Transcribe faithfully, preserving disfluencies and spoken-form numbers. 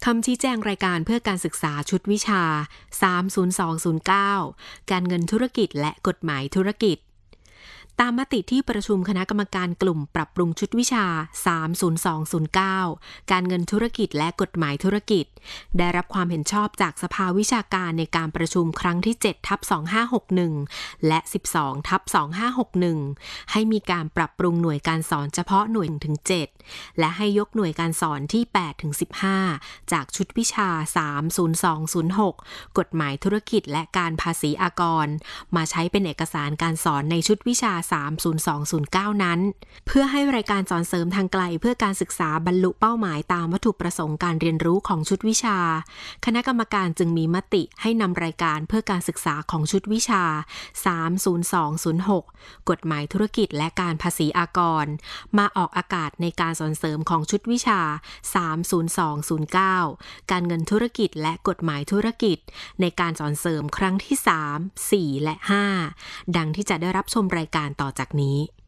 คำชี้แจงรายการเพื่อการศึกษาชุดวิชาสาม ศูนย์ สอง ศูนย์ เก้าการเงินธุรกิจและกฎหมายธุรกิจตามมติที่ประชุมคณะกรรมการกลุ่มปรับปรุงชุดวิชาสาม ศูนย์ สอง ศูนย์ เก้าการเงินธุรกิจและกฎหมายธุรกิจได้รับความเห็นชอบจากสภาวิชาการในการประชุมครั้งที่ เจ็ดทับสองพันห้าร้อยหกสิบเอ็ด และ สิบสองทับสองพันห้าร้อยหกสิบเอ็ด ให้มีการปรับปรุงหน่วยการสอนเฉพาะหน่วย หนึ่งถึงเจ็ด และให้ยกหน่วยการสอนที่ แปดถึงสิบห้า จากชุดวิชาสาม ศูนย์ สอง ศูนย์ หกกฎหมายธุรกิจและการภาษีอากรมาใช้เป็นเอกสารการสอนในชุดวิชาสาม ศูนย์ สอง ศูนย์ เก้านั้นเพื่อให้รายการสอนเสริมทางไกลเพื่อการศึกษาบรรลุเป้าหมายตามวัตถุประสงค์การเรียนรู้ของชุดวิชาคณะกรรมการจึงมีมติให้นำรายการเพื่อการศึกษาของชุดวิชาสาม ศูนย์ สอง ศูนย์ หกกฎหมายธุรกิจและการภาษีอากรมาออกอากาศในการสอนเสริมของชุดวิชาสาม ศูนย์ สอง ศูนย์ เก้าการเงินธุรกิจและกฎหมายธุรกิจในการสอนเสริมครั้งที่สาม สี่และห้าดังที่จะได้รับชมรายการต่อจากนี้